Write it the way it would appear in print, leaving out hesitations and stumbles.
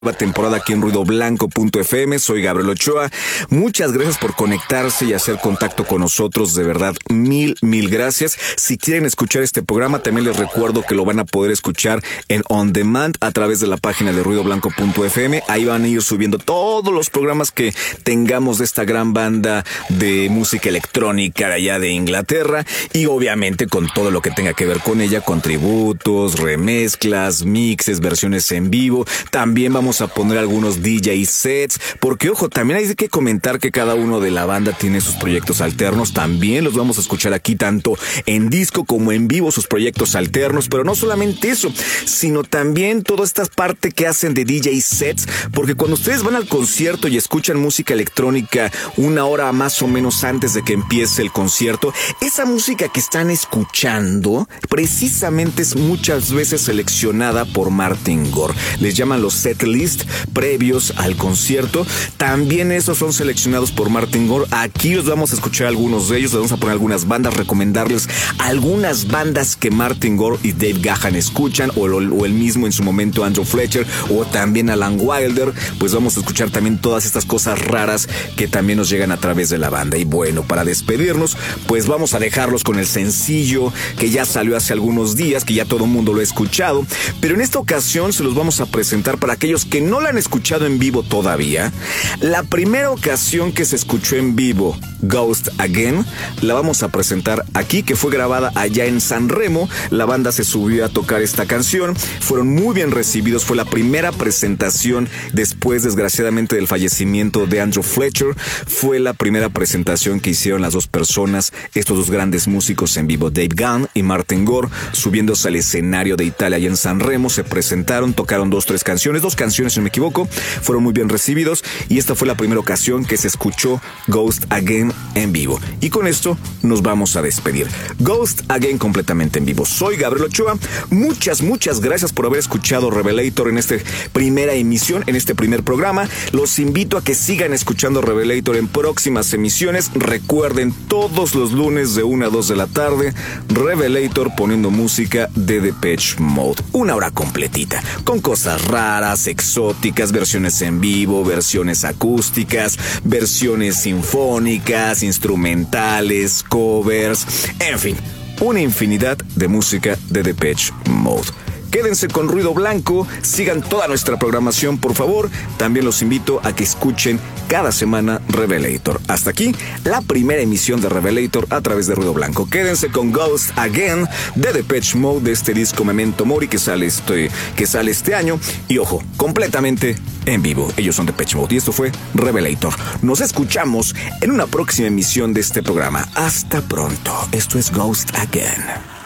Nueva temporada aquí en ruidoblanco.fm. Soy Gabriel Ochoa. Muchas gracias por conectarse y hacer contacto con nosotros. De verdad, mil gracias. Si quieren escuchar este programa, también les recuerdo que lo van a poder escuchar en On Demand a través de la página de ruidoblanco.fm. Ahí van a ir subiendo todos los programas que tengamos de esta gran banda de música electrónica de allá de Inglaterra, y obviamente con todo lo que tenga que ver con ella, con tributos, remezclas, mixes, versiones en vivo. También vamos a poner algunos DJ sets, porque ojo, también hay que comentar que cada uno de la banda tiene sus proyectos alternos. También los vamos a escuchar aquí tanto en disco como en vivo, sus proyectos alternos. Pero no solamente eso, sino también toda esta parte que hacen de DJ sets, porque cuando ustedes van al concierto y escuchan música electrónica una hora más o menos antes de que empiece el concierto, esa música que están escuchando precisamente es muchas veces seleccionada por Martin Gore. Les llaman los set list previos al concierto. También esos son seleccionados por Martin Gore. Aquí os vamos a escuchar algunos de ellos. Les vamos a poner algunas bandas, recomendarles algunas bandas que Martin Gore y Dave Gahan escuchan, o el mismo en su momento Andrew Fletcher, o también Alan Wilder. Pues vamos a escuchar también todas estas cosas raras que también nos llegan a través de la banda. Y bueno, para despedirnos, pues vamos a dejarlos con el sencillo que ya salió hace algunos días, que ya todo el mundo lo ha escuchado, pero en esta ocasión se los vamos a presentar para aquellos que no la han escuchado en vivo todavía. La primera ocasión que se escuchó en vivo Ghost Again la vamos a presentar aquí, que fue grabada allá en San Remo. La banda se subió a tocar esta canción, fueron muy bien recibidos. Fue la primera presentación después, desgraciadamente, del fallecimiento de Andrew Fletcher. Fue la primera presentación que hicieron las dos personas, estos dos grandes músicos en vivo, Dave Gahan y Martin Gore, subiéndose al escenario de Italia allá en San Remo. Se presentaron, tocaron dos canciones, si no me equivoco, fueron muy bien recibidos, y esta fue la primera ocasión que se escuchó Ghost Again en vivo. Y con esto nos vamos a despedir. Ghost Again completamente en vivo. Soy Gabriel Ochoa. Muchas gracias por haber escuchado Revelator en esta primera emisión, en este primer programa. Los invito a que sigan escuchando Revelator en próximas emisiones. Recuerden, todos los lunes de 1 a 2 de la tarde, Revelator poniendo música de Depeche Mode. Una hora completita, con cosas raras, exóticas, versiones en vivo, versiones acústicas, versiones sinfónicas, instrumentales, covers, en fin, una infinidad de música de Depeche Mode. Quédense con Ruido Blanco, sigan toda nuestra programación, por favor. También los invito a que escuchen cada semana Revelator. Hasta aquí, la primera emisión de Revelator a través de Ruido Blanco. Quédense con Ghost Again de Depeche Mode, de este disco Memento Mori que sale este año. Y ojo, completamente en vivo. Ellos son Depeche Mode y esto fue Revelator. Nos escuchamos en una próxima emisión de este programa. Hasta pronto. Esto es Ghost Again.